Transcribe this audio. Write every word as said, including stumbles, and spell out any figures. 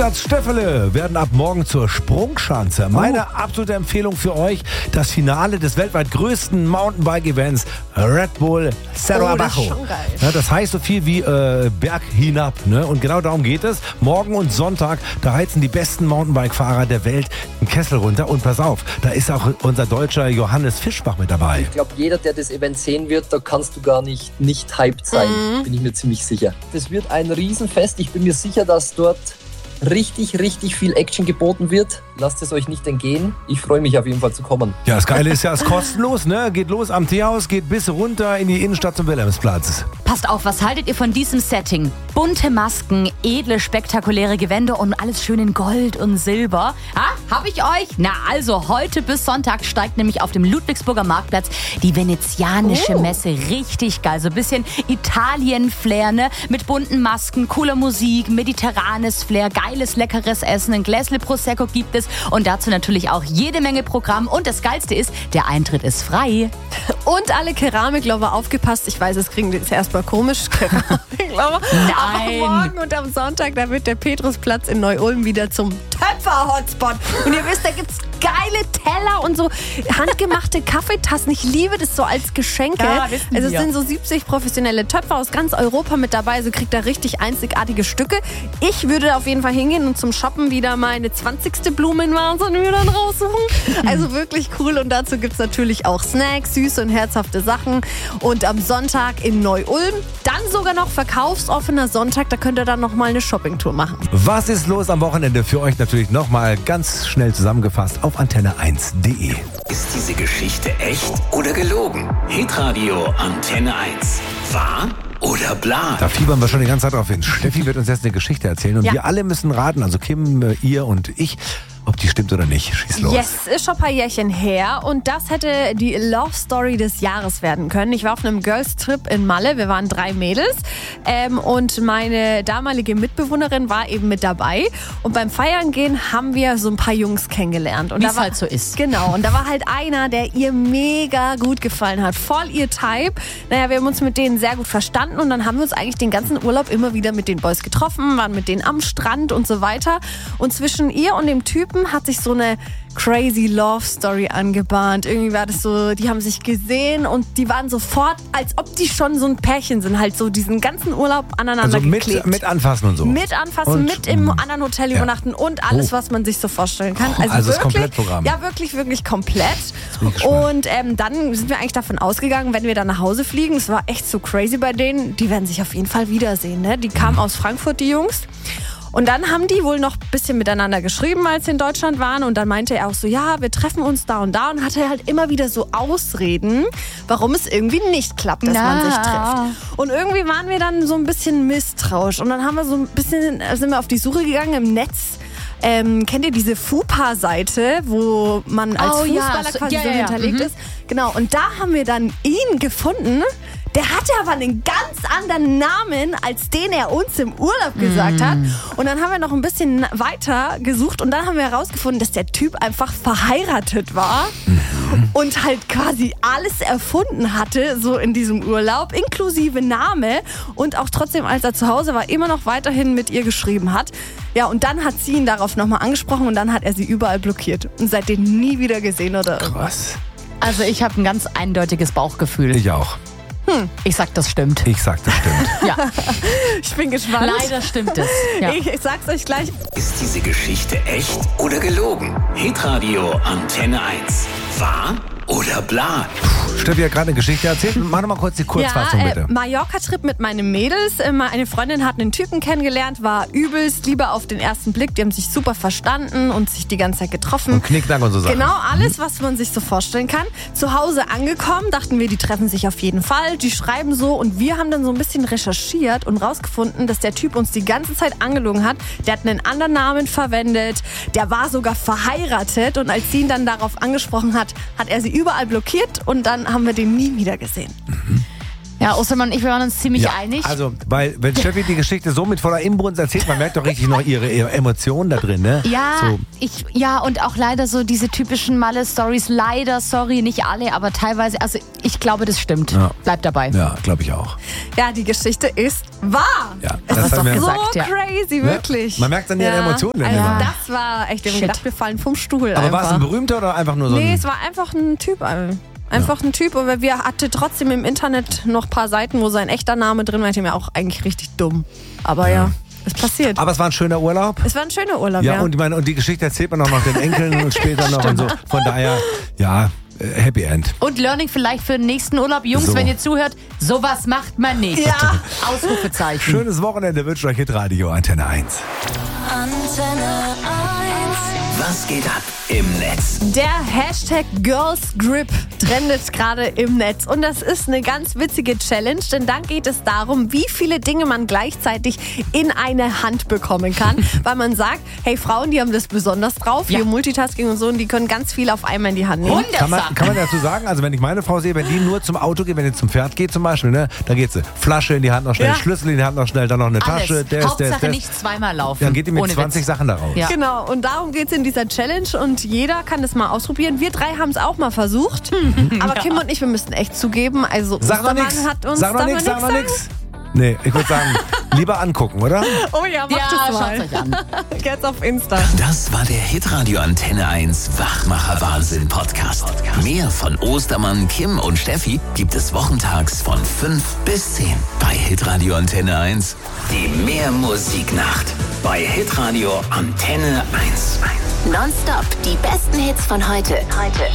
Stadt Steffele werden ab morgen zur Sprungschanze. Meine oh. absolute Empfehlung für euch, das Finale des weltweit größten Mountainbike-Events Red Bull Cerro oh, das Abajo. ist schon geil. Ja, das heißt so viel wie äh, Berg hinab. Ne? Und genau darum geht es. Morgen und Sonntag, da heizen die besten Mountainbike-Fahrer der Welt den Kessel runter. Und pass auf, da ist auch unser deutscher Johannes Fischbach mit dabei. Ich glaube, jeder, der das Event sehen wird, da kannst du gar nicht nicht hyped sein, mhm. bin ich mir ziemlich sicher. Das wird ein Riesenfest. Ich bin mir sicher, dass dort richtig, richtig viel Action geboten wird. Lasst es euch nicht entgehen. Ich freue mich auf jeden Fall zu kommen. Ja, das Geile ist ja, es ist kostenlos, ne? Geht los am Teehaus, geht bis runter in die Innenstadt zum Wilhelmsplatz. Passt auf, was haltet ihr von diesem Setting? Bunte Masken, edle, spektakuläre Gewänder und alles schön in Gold und Silber. Ha? Hab ich euch? Na also, heute bis Sonntag steigt nämlich auf dem Ludwigsburger Marktplatz die venezianische oh. Messe. Richtig geil. So ein bisschen Italien-Flair, ne? Mit bunten Masken, cooler Musik, mediterranes Flair, geiles, leckeres Essen, ein Gläsle Prosecco gibt es und dazu natürlich auch jede Menge Programm. Und das Geilste ist, der Eintritt ist frei. Und alle Keramiklover, aufgepasst. Ich weiß, es klingt jetzt erstmal komisch. Keramiklover. Nein. Aber morgen und am Sonntag, da wird der Petrusplatz in Neu-Ulm wieder zum Töpfer-Hotspot. Und ihr wisst, da gibt's geile Teller und so handgemachte Kaffeetassen. Ich liebe das so als Geschenke. Ja, wissen wir. Also es sind so siebzig professionelle Töpfer aus ganz Europa mit dabei. So kriegt er richtig einzigartige Stücke. Ich würde auf jeden Fall hingehen und zum Shoppen wieder meine zwanzigste Blumenvase mir dann raussuchen. Also wirklich cool. Und dazu gibt's natürlich auch Snacks, süße und herzhafte Sachen. Und am Sonntag in Neu-Ulm dann sogar noch verkaufsoffener Sonntag. Da könnt ihr dann nochmal eine Shoppingtour machen. Was ist los am Wochenende? Für euch natürlich nochmal ganz schnell zusammengefasst auf antenne eins punkt de. Ist diese Geschichte echt oder gelogen? Hitradio Antenne eins. Wahr oder bla? Da fiebern wir schon die ganze Zeit drauf hin. Steffi wird uns jetzt eine Geschichte erzählen und ja. wir alle müssen raten, also Kim, ihr und ich, ob die stimmt oder nicht. Schieß los. Yes, ist schon ein paar Jährchen her und das hätte die Love Story des Jahres werden können. Ich war auf einem Girls Trip in Malle, wir waren drei Mädels ähm, und meine damalige Mitbewohnerin war eben mit dabei und beim Feiern gehen haben wir so ein paar Jungs kennengelernt. Wie es halt so ist. Genau, und da war halt einer, der ihr mega gut gefallen hat, voll ihr Type. Naja, wir haben uns mit denen sehr gut verstanden und dann haben wir uns eigentlich den ganzen Urlaub immer wieder mit den Boys getroffen, waren mit denen am Strand und so weiter und zwischen ihr und dem Typen hat sich so eine crazy Love Story angebahnt. Irgendwie war das so, die haben sich gesehen und die waren sofort, als ob die schon so ein Pärchen sind, halt so diesen ganzen Urlaub aneinander also mit, geklebt. mit anfassen und so. Mit anfassen, und, mit im anderen Hotel ja. übernachten und alles, oh. was man sich so vorstellen kann. Also, also wirklich, das Komplettprogramm. Ja, wirklich, wirklich komplett. Bin ich gespannt. Und ähm, dann sind wir eigentlich davon ausgegangen, wenn wir dann nach Hause fliegen, es war echt so crazy bei denen, die werden sich auf jeden Fall wiedersehen. Ne? Die kamen mhm. aus Frankfurt, die Jungs. Und dann haben die wohl noch ein bisschen miteinander geschrieben, als sie in Deutschland waren. Und dann meinte er auch so, ja, wir treffen uns da und da. Und hatte halt immer wieder so Ausreden, warum es irgendwie nicht klappt, dass Na. man sich trifft. Und irgendwie waren wir dann so ein bisschen misstrauisch. Und dann haben wir so ein bisschen, sind wir auf die Suche gegangen im Netz. Ähm, kennt ihr diese Fupa-Seite, wo man als Oh, Fußballer ja. quasi Ja, so ja, ja. hinterlegt Mhm. ist? Genau, und da haben wir dann ihn gefunden. Der hatte aber einen ganz anderen Namen, als den er uns im Urlaub gesagt hat. Und dann haben wir noch ein bisschen weiter gesucht und dann haben wir herausgefunden, dass der Typ einfach verheiratet war und halt quasi alles erfunden hatte, so in diesem Urlaub, inklusive Name und auch trotzdem, als er zu Hause war, immer noch weiterhin mit ihr geschrieben hat. Ja, und dann hat sie ihn darauf nochmal angesprochen und dann hat er sie überall blockiert und seitdem nie wieder gesehen oder irgendwas. Was? Also ich habe ein ganz eindeutiges Bauchgefühl. Ich auch. Hm. Ich sag, das stimmt. Ich sag, das stimmt. Ja. Ich bin gespannt. Leider stimmt es. Ja. Ich, ich sag's euch gleich. Ist diese Geschichte echt oder gelogen? Hitradio Antenne eins. Wahr oder bla? Steffi hat gerade eine Geschichte erzählt. Mach noch mal kurz die Kurzfassung, ja, bitte. Äh, Mallorca-Trip mit meinen Mädels. Äh, eine Freundin hat einen Typen kennengelernt, war übelst, lieber auf den ersten Blick. Die haben sich super verstanden und sich die ganze Zeit getroffen. Und Knickknack und so Sachen. Genau, alles, was man sich so vorstellen kann. Zu Hause angekommen, dachten wir, die treffen sich auf jeden Fall. Die schreiben so und wir haben dann so ein bisschen recherchiert und rausgefunden, dass der Typ uns die ganze Zeit angelogen hat. Der hat einen anderen Namen verwendet. Der war sogar verheiratet und als sie ihn dann darauf angesprochen hat, hat er sie überall blockiert und dann haben wir den nie wieder gesehen. Mhm. Ja, Ostermann und ich, wir waren uns ziemlich Ja, einig. also, weil, wenn Steffi die Geschichte so mit voller Inbrunst erzählt, man merkt doch richtig noch ihre, ihre Emotionen da drin, ne? Ja, So. ich, ja, und auch leider so diese typischen Malle-Stories. Leider, sorry, nicht alle, aber teilweise. Also ich glaube, das stimmt. Ja. Bleibt dabei. Ja, glaube ich auch. Ja, die Geschichte ist wahr. Ja, Es das ist hat doch mir- so gesagt, ja. crazy, wirklich. Man merkt an ihren Emotionen dann also immer. das war echt, ich hab Shit. gedacht, wir fallen vom Stuhl Aber war es einfach. ein berühmter oder einfach nur so Nee, ein... es war einfach ein Typ. äh, Einfach ein Typ, aber wir hatten trotzdem im Internet noch ein paar Seiten, wo sein echter Name drin war. Ich dachte mir auch eigentlich richtig dumm. Aber ja, es passiert. Aber es war ein schöner Urlaub. Es war ein schöner Urlaub, Ja, ja. und, ich meine, und die Geschichte erzählt man auch noch den Enkeln und später noch und so. Von daher, ja, äh, Happy End. Und Learning vielleicht für den nächsten Urlaub. Jungs, So. wenn ihr zuhört, sowas macht man nicht. Ja. Ausrufezeichen. Schönes Wochenende wünscht euch Hitradio Antenne eins. Antenne eins. Was geht ab im Netz? Der Hashtag Girls Grip trendet gerade im Netz. Und das ist eine ganz witzige Challenge, denn dann geht es darum, wie viele Dinge man gleichzeitig in eine Hand bekommen kann. Weil man sagt, hey, Frauen, die haben das besonders drauf, Ja. hier Multitasking und so, und die können ganz viel auf einmal in die Hand nehmen. Kann man, Wundersache. kann man dazu sagen, also wenn ich meine Frau sehe, wenn die nur zum Auto geht, wenn die zum Pferd geht zum Beispiel, ne, dann geht sie Flasche in die Hand noch schnell, Ja. Schlüssel in die Hand noch schnell, dann noch eine Alles. Tasche, der ist, Hauptsache der ist, der ist. nicht zweimal laufen. Dann geht die mit Ohne zwanzig Witz. Sachen da raus. Ja. Genau, und darum geht es in dieser Challenge und jeder kann das mal ausprobieren. Wir drei haben es auch mal versucht, aber Kim und ich, wir müssten echt zugeben, also Sag noch Ostermann nix. hat uns Sag noch darf nix, man sag noch nix nix. Nee, ich würde sagen, lieber angucken, oder? sagen. Oh ja, mach Ja, das schaut's mal. euch an. Jetzt auf Insta. Das war der Hitradio Antenne eins Wachmacher Wahnsinn Podcast. Mehr von Ostermann, Kim und Steffi gibt es wochentags von fünf bis zehn bei Hitradio Antenne eins. Die Mehrmusiknacht bei Hitradio Antenne eins. Nonstop die besten Hits von heute. Heute.